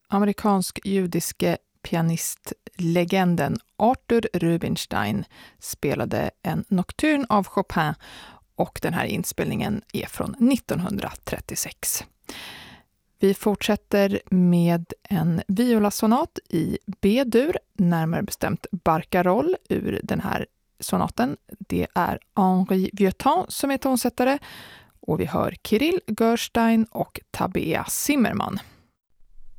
amerikansk-judiske pianistlegenden Arthur Rubinstein spelade en nocturne av Chopin och den här inspelningen är från 1936. Vi fortsätter med en violasonat i B-dur, närmare bestämt Barcarolle ur den här sonaten. Det är Henri Vieuxtemps som är tonsättare och vi hör Kirill Gerstein och Tabea Zimmerman.